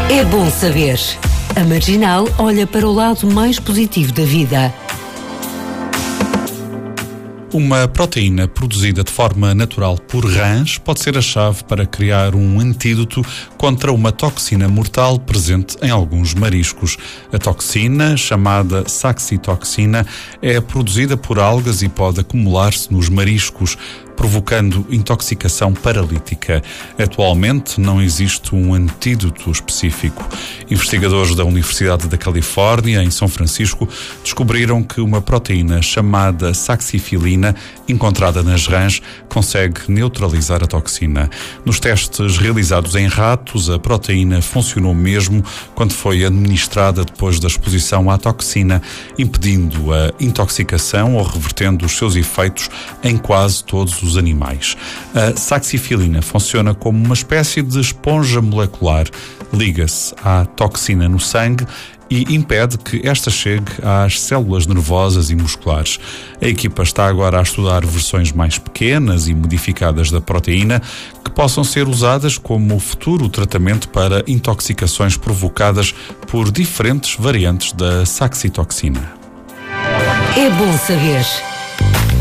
É bom saber. A Marginal olha para o lado mais positivo da vida. Uma proteína produzida de forma natural por rãs pode ser a chave para criar um antídoto contra uma toxina mortal presente em alguns mariscos. A toxina, chamada saxitoxina, é produzida por algas e pode acumular-se nos mariscos, provocando intoxicação paralítica. Atualmente não existe um antídoto específico. Investigadores da Universidade da Califórnia, em São Francisco, descobriram que uma proteína chamada saxifilina, encontrada nas rãs, consegue neutralizar a toxina. Nos testes realizados em ratos, a proteína funcionou mesmo quando foi administrada depois da exposição à toxina, impedindo a intoxicação ou revertendo os seus efeitos em quase todos os animais. A saxifilina funciona como uma espécie de esponja molecular, liga-se à toxina no sangue e impede que esta chegue às células nervosas e musculares. A equipa está agora a estudar versões mais pequenas e modificadas da proteína que possam ser usadas como futuro tratamento para intoxicações provocadas por diferentes variantes da saxitoxina. É bom saber.